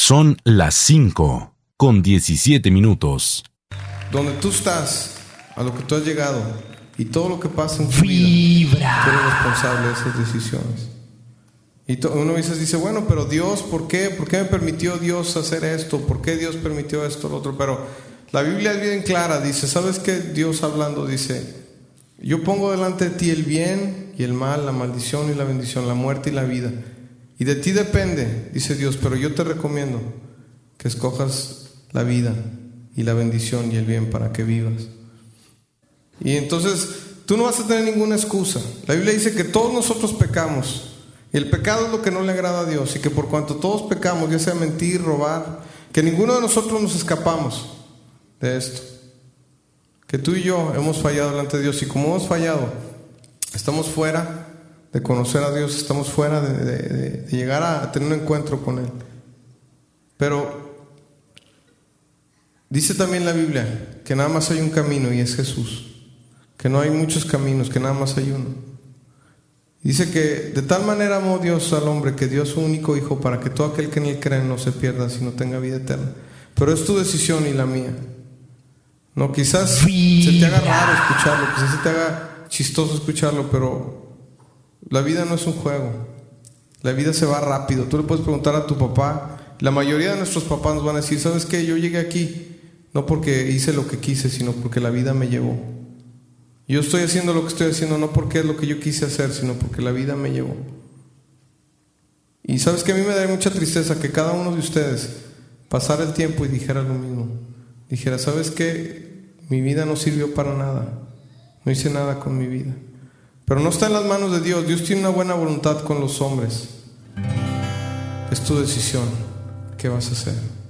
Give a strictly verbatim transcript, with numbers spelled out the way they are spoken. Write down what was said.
Son las cinco con diecisiete minutos. Donde tú estás, a lo que tú has llegado y todo lo que pasa en tu vida, tú eres responsable de esas decisiones. Y to- uno a veces dice, bueno, pero Dios, ¿por qué? ¿Por qué me permitió Dios hacer esto? ¿Por qué Dios permitió esto, lo otro? Pero la Biblia es bien clara, dice, ¿sabes qué? Dios hablando dice, yo pongo delante de ti el bien y el mal, la maldición y la bendición, la muerte y la vida. Y de ti depende, dice Dios, pero yo te recomiendo que escojas la vida y la bendición y el bien para que vivas. Y entonces tú no vas a tener ninguna excusa. La Biblia dice que todos nosotros pecamos. Y el pecado es lo que no le agrada a Dios. Y que por cuanto todos pecamos, ya sea mentir, robar, que ninguno de nosotros nos escapamos de esto. Que tú y yo hemos fallado delante de Dios. Y como hemos fallado, estamos fuera de conocer a Dios, estamos fuera de, de, de, de llegar a tener un encuentro con Él. Pero dice también la Biblia que nada más hay un camino y es Jesús. Que no hay muchos caminos, que nada más hay uno. Dice que de tal manera amó Dios al hombre que dio a su único hijo para que todo aquel que en él cree no se pierda, sino tenga vida eterna. Pero es tu decisión y la mía. No, quizás se te haga raro escucharlo, quizás se te haga chistoso escucharlo, pero la vida no es un juego. La vida se va rápido. Tú le puedes preguntar a tu papá. La mayoría de nuestros papás nos van a decir, ¿sabes qué? Yo llegué aquí no porque hice lo que quise, sino porque la vida me llevó. Yo estoy haciendo lo que estoy haciendo no porque es lo que yo quise hacer, sino porque la vida me llevó. Y sabes que a mí me da mucha tristeza que cada uno de ustedes pasara el tiempo y dijera lo mismo. Dijera, ¿sabes qué? Mi vida no sirvió para nada. No hice nada con mi vida. Pero no está en las manos de Dios. Dios tiene una buena voluntad con los hombres. Es tu decisión. ¿Qué vas a hacer?